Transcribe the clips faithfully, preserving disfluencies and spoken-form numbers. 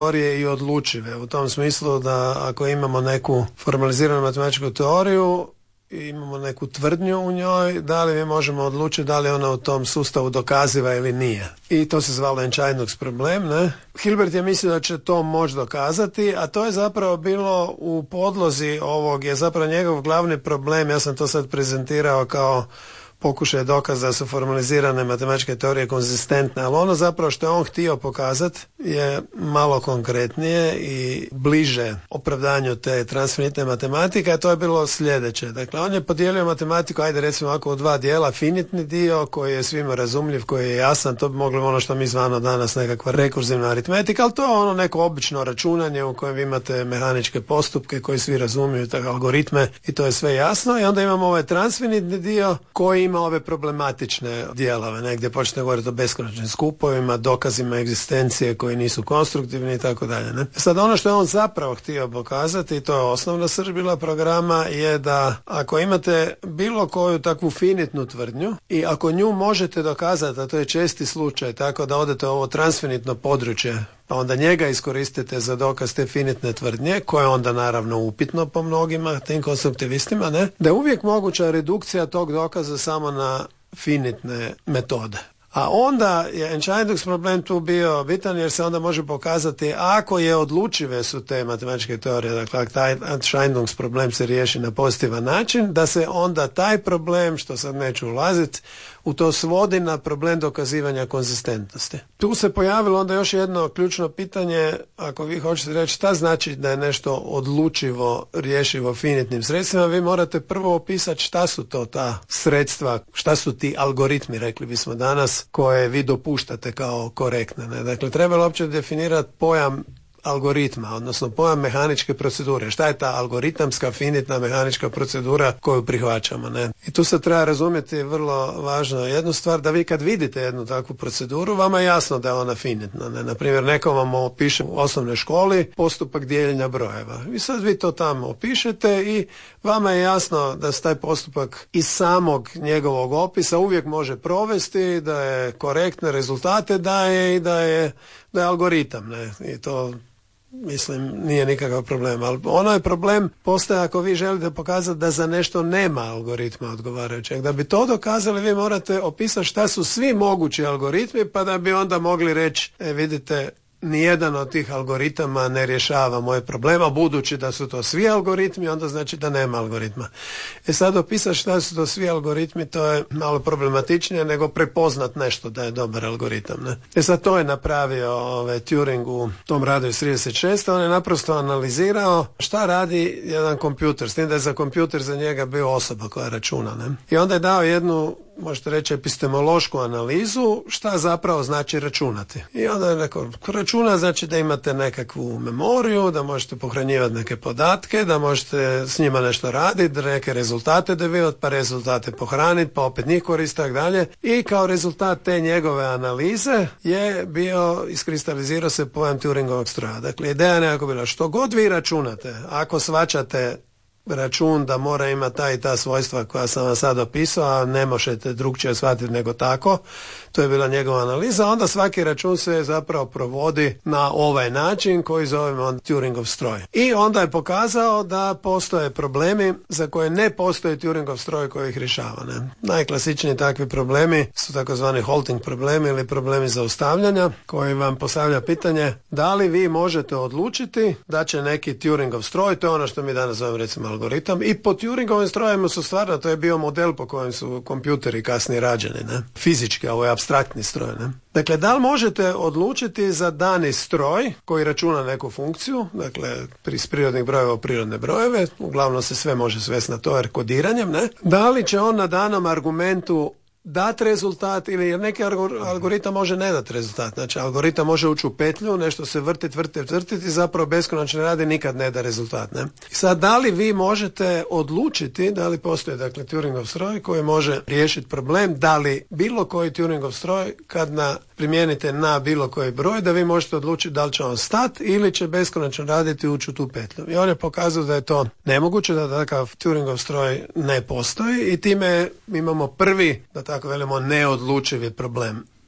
teorije i odlučive, u tom smislu da ako imamo neku formaliziranu matematičku teoriju i imamo neku tvrdnju u njoj, da li mi možemo odlučiti da li ona u tom sustavu dokaziva ili nije. I to se zvalo Einsteinoks problem, ne? Hilbert je mislio da će to moći dokazati, a to je zapravo bilo u podlozi ovog, je zapravo njegov glavni problem, ja sam to sad prezentirao kao pokušaj dokaza da su formalizirane matematičke teorije konzistentne, ali ono zapravo što je on htio pokazati je malo konkretnije i bliže opravdanju te transfinitne matematike, a to je bilo sljedeće. Dakle, on je podijelio matematiku, ajde recimo ovako u dva dijela, finitni dio koji je svima razumljiv, koji je jasan, to bi moglo ono što mi zvano danas nekakva rekurzivna aritmetika, ali to je ono neko obično računanje u kojem vi imate mehaničke postupke koji svi razumiju, tako algoritme i to je sve jasno. I onda imamo ovaj transfinitni dio koji ima ove problematične dijelove, negdje počne govoriti o beskonačnim skupovima, dokazima egzistencije koji nisu konstruktivni i tako dalje. Ne? Sad ono što je on zapravo htio pokazati, i to je osnovna srž bila programa, je da ako imate bilo koju takvu finitnu tvrdnju i ako nju možete dokazati, a to je česti slučaj, tako da odete u ovo transfinitno područje, pa onda njega iskoristite za dokaz te finitne tvrdnje, koje je onda naravno upitno po mnogima, tim konstruktivistima, ne? Da je uvijek moguća redukcija tog dokaza samo na finitne metode. A onda je Einsteinoks problem tu bio bitan jer se onda može pokazati ako je odlučive su te matematičke teorije, dakle taj Einsteinoks problem se riješi na pozitivan način, da se onda taj problem, što sad neću ulaziti, u to svodi na problem dokazivanja konzistentnosti. Tu se pojavilo onda još jedno ključno pitanje, ako vi hoćete reći šta znači da je nešto odlučivo rješivo finitnim sredstvima, vi morate prvo opisati šta su to ta sredstva, šta su ti algoritmi, rekli bismo danas, koje vi dopuštate kao korektne. Ne? Dakle, trebalo uopće definirati pojam algoritma, odnosno pojam mehaničke procedure. Šta je ta algoritamska finitna mehanička procedura koju prihvaćamo, ne? I tu se treba razumjeti vrlo važno jednu stvar, da vi kad vidite jednu takvu proceduru, vama je jasno da je ona finitna, ne? Naprimjer, neko vam opiše u osnovnoj školi postupak dijeljenja brojeva. I sad vi to tamo opišete i vama je jasno da se taj postupak iz samog njegovog opisa uvijek može provesti, da je korektne rezultate daje i da je, da je algoritam, ne? I to mislim, nije nikakav problem, ali ono je problem postaje ako vi želite pokazati da za nešto nema algoritma odgovarajućeg. Da bi to dokazali, vi morate opisati šta su svi mogući algoritmi, pa da bi onda mogli reći, e, vidite, nijedan od tih algoritama ne rješava moje problema, budući da su to svi algoritmi, onda znači da nema algoritma. E sad opisati šta su to svi algoritmi, to je malo problematičnije nego prepoznat nešto da je dobar algoritam. Ne? E sad to je napravio ove, Turing u tom radu iz trideset šest. On je naprosto analizirao šta radi jedan kompjuter, s tim da je za kompjuter za njega bio osoba koja računa. Ne? I onda je dao jednu, možete reći, epistemološku analizu šta zapravo znači računati. I onda je rekao, računa znači da imate nekakvu memoriju, da možete pohranjivati neke podatke, da možete s njima nešto raditi, da neke rezultate dobivati, pa rezultate pohraniti, pa opet njih koristiti, tako dalje. I kao rezultat te njegove analize je bio, iskristalizirao se pojam Turingovog stroja. Dakle, ideja nekako bila, što god vi računate, ako shvaćate račun da mora imati ta i ta svojstva koja sam vam sad opisao, a ne možete drugčije shvatiti nego tako, to je bila njegova analiza, onda svaki račun se zapravo provodi na ovaj način koji zovemo on Turingov stroj. I onda je pokazao da postoje problemi za koje ne postoji Turingov stroj koji ih rješava. Ne? Najklasičniji takvi problemi su takozvani halting problemi ili problemi zaustavljanja, koji vam postavlja pitanje da li vi možete odlučiti da će neki Turingov stroj, to je ono što mi danas zovemo recimo algoritam, i po Turingovim strojevima su stvarno, to je bio model po kojem su kompjuteri kasnije rađeni, ne? Fizički, ovo je apstraktni stroj. Ne? Dakle, da li možete odlučiti za dani stroj koji računa neku funkciju, dakle, iz prirodnih brojeva u prirodne brojeve, uglavnom se sve može svesti na to jer kodiranjem, ne? Da li će on na danom argumentu dati rezultat ili jer neki algoritam može ne dati rezultat. Znači, algoritam može ući u petlju, nešto se vrtiti, vrtiti, vrtiti i zapravo beskonačno radi, nikad ne da rezultat. Ne? I sad, da li vi možete odlučiti, da li postoji, dakle, Turingov stroj koji može riješiti problem, da li bilo koji Turingov stroj, kad na, primijenite na bilo koji broj, da vi možete odlučiti da li će on stati ili će beskonačno raditi i ući u tu petlju. I on je pokazao da je to nemoguće, da takav Turingov stroj ne postoji i time imamo prvi, da tako velimo, neodlučivi problem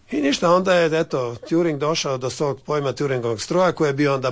I ništa, onda je eto Turing došao do svog pojma Turingovog stroja koji je bio onda